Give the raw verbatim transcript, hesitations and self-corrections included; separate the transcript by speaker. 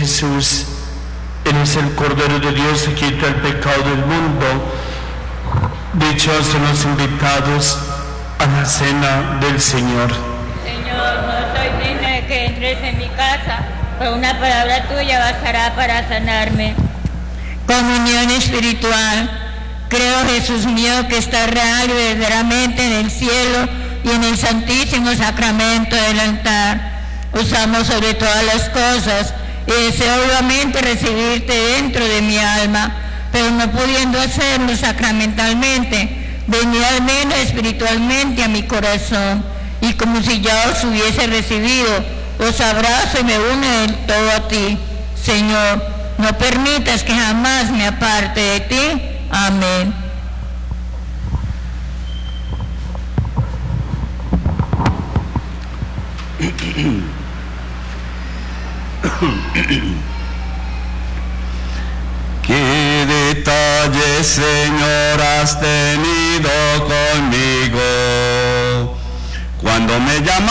Speaker 1: Jesús. Eres el Cordero de Dios que quita el pecado del mundo. Dichosos los invitados a la cena del Señor.
Speaker 2: Señor, no soy digna de que entres en mi casa, pero una palabra tuya bastará para sanarme.
Speaker 3: Comunión espiritual. Creo, Jesús mío, que estás real y verdaderamente en el cielo y en el santísimo sacramento del altar. Os amo sobre todas las cosas y deseo vivamente recibirte dentro de mi alma, pero no pudiendo hacerlo sacramentalmente, venid al menos espiritualmente a mi corazón, y como si ya os hubiese recibido, os abrazo y me uno del todo a ti. Señor, no permitas que jamás me aparte de ti. Amén.
Speaker 4: Qué detalle, Señor, has tenido conmigo cuando me llamas.